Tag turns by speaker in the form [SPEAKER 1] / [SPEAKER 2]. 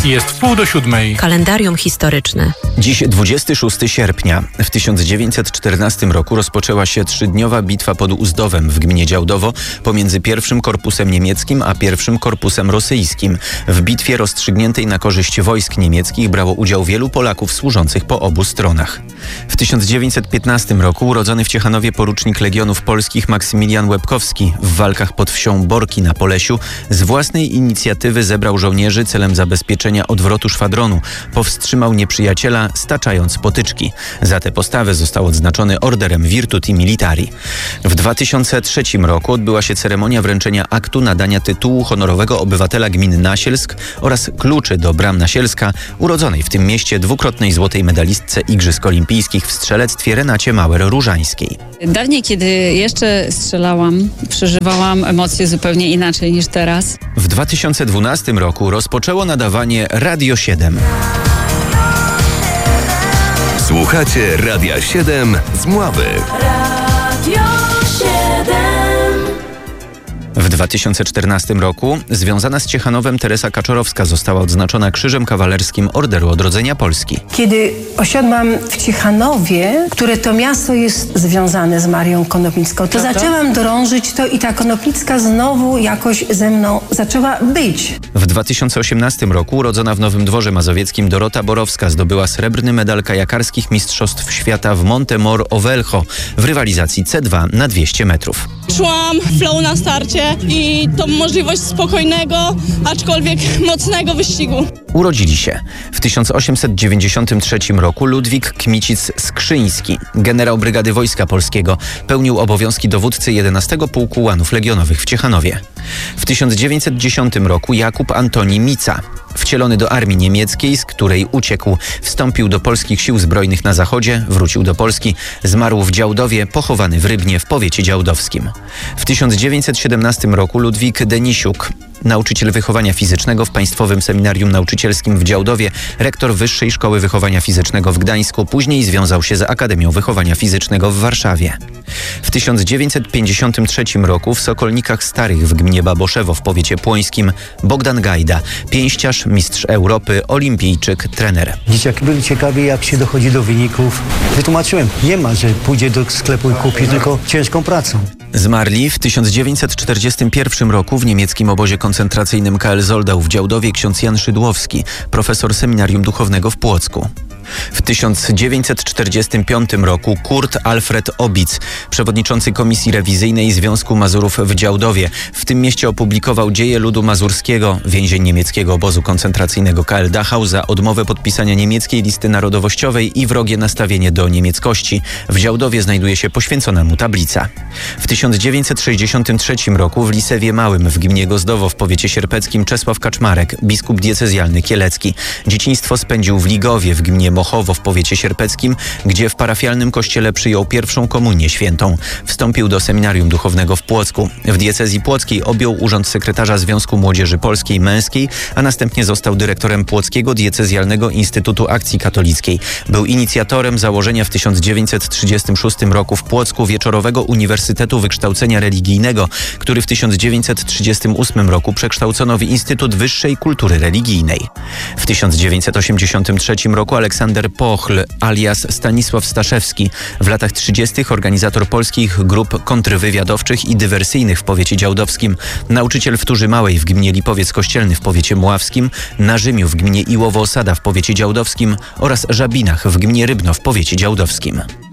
[SPEAKER 1] Jest 6:30.
[SPEAKER 2] Kalendarium historyczne.
[SPEAKER 3] Dziś 26 sierpnia. W 1914 roku rozpoczęła się 3-dniowa bitwa pod Uzdowem w gminie Działdowo pomiędzy pierwszym korpusem niemieckim a pierwszym korpusem rosyjskim. W bitwie rozstrzygniętej na korzyść wojsk niemieckich brało udział wielu Polaków służących po obu stronach. W 1915 roku urodzony w Ciechanowie porucznik Legionów Polskich Maksymilian Łebkowski w walkach pod wsią Borki na Polesiu z własnej inicjatywy zebrał żołnierzy celem zabezpieczenia odwrotu szwadronu. Powstrzymał nieprzyjaciela, staczając potyczki. Za tę postawę został odznaczony orderem Virtuti Militari. W 2003 roku odbyła się ceremonia wręczenia aktu nadania tytułu honorowego obywatela gminy Nasielsk oraz kluczy do bram Nasielska, urodzonej w tym mieście dwukrotnej złotej medalistce Igrzysk Olimpijskich w strzelectwie Renacie Mauer-Różańskiej.
[SPEAKER 4] Dawniej, kiedy jeszcze strzelałam, przeżywałam emocje zupełnie inaczej niż teraz.
[SPEAKER 3] W 2012 roku rozpoczęło nadawanie Radio 7.
[SPEAKER 5] Słuchacie Radia 7 z Mławy.
[SPEAKER 6] Radio 7.
[SPEAKER 3] W 2014 roku związana z Ciechanowem Teresa Kaczorowska została odznaczona Krzyżem Kawalerskim Orderu Odrodzenia Polski.
[SPEAKER 7] Kiedy osiadłam w Ciechanowie, które to miasto jest związane z Marią Konopnicką, to zaczęłam drążyć to i ta Konopnicka znowu jakoś ze mną zaczęła być.
[SPEAKER 3] W 2018 roku urodzona w Nowym Dworze Mazowieckim Dorota Borowska zdobyła srebrny medal kajakarskich Mistrzostw Świata w Montemor Ovelcho w rywalizacji C2 na 200 metrów.
[SPEAKER 8] Czułam flow na starcie i tą możliwość spokojnego, aczkolwiek mocnego wyścigu.
[SPEAKER 3] Urodzili się w 1893 roku Ludwik Kmicic-Skrzyński, generał Brygady Wojska Polskiego, pełnił obowiązki dowódcy 11 Pułku Łanów Legionowych w Ciechanowie. W 1910 roku Jakub Antoni Mica, wcielony do armii niemieckiej, z której uciekł, wstąpił do polskich sił zbrojnych na zachodzie, wrócił do Polski, zmarł w Działdowie, pochowany w Rybnie w powiecie działdowskim. W 1917 roku Ludwik Denisiuk, nauczyciel wychowania fizycznego w Państwowym Seminarium Nauczycielskim w Działdowie, rektor Wyższej Szkoły Wychowania Fizycznego w Gdańsku, później związał się z Akademią Wychowania Fizycznego w Warszawie. W 1953 roku w Sokolnikach Starych w gminie Baboszewo w powiecie płońskim Bogdan Gajda, pięściarz, mistrz Europy, olimpijczyk, trener.
[SPEAKER 9] Dzieciaki byli ciekawi, jak się dochodzi do wyników. Wytłumaczyłem, nie ma, że pójdzie do sklepu i kupi, tylko ciężką pracą.
[SPEAKER 3] Zmarli w 1941 roku w niemieckim obozie koncentracyjnym KL Zoldau w Działdowie ksiądz Jan Szydłowski, profesor Seminarium Duchownego w Płocku. W 1945 roku Kurt Alfred Obic, przewodniczący Komisji Rewizyjnej Związku Mazurów w Działdowie. W tym mieście opublikował Dzieje ludu mazurskiego, więzień niemieckiego obozu koncentracyjnego KL Dachau za odmowę podpisania niemieckiej listy narodowościowej i wrogie nastawienie do niemieckości. W Działdowie znajduje się poświęcona mu tablica. W 1963 roku w Lisewie Małym w gminie Gozdowo w powiecie sierpeckim Czesław Kaczmarek, biskup diecezjalny kielecki. Dzieciństwo spędził w Ligowie w gminie Mochowo w powiecie sierpeckim, gdzie w parafialnym kościele przyjął pierwszą komunię świętą. Wstąpił do Seminarium Duchownego w Płocku. W diecezji płockiej objął urząd sekretarza Związku Młodzieży Polskiej Męskiej, a następnie został dyrektorem Płockiego Diecezjalnego Instytutu Akcji Katolickiej. Był inicjatorem założenia w 1936 roku w Płocku Wieczorowego Uniwersytetu Wykształcenia Religijnego, który w 1938 roku przekształcono w Instytut Wyższej Kultury Religijnej. W 1983 roku Aleksander Pochl alias Stanisław Staszewski, w latach 30. organizator polskich grup kontrwywiadowczych i dywersyjnych w powiecie działdowskim, nauczyciel w Turzy Małej w gminie Lipowiec Kościelny w powiecie mławskim, na Rzymiu w gminie Iłowo-Osada w powiecie działdowskim oraz Żabinach w gminie Rybno w powiecie działdowskim.